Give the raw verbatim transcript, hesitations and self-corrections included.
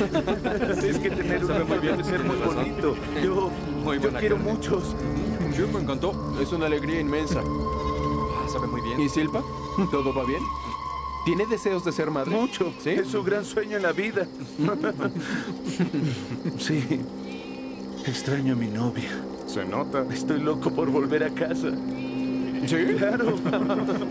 Es que tener un hijo debe ser muy bonito. Yo, Muy yo buena quiero carne. muchos. Sí, me encantó. Es una alegría inmensa. Ah, sabe muy bien. ¿Y Silpa? ¿Todo va bien? ¿Tiene deseos de ser madre? Mucho. ¿Sí? Es su gran sueño en la vida. Sí. Extraño a mi novia. Se nota. Estoy loco por volver a casa. ¿Sí? Claro.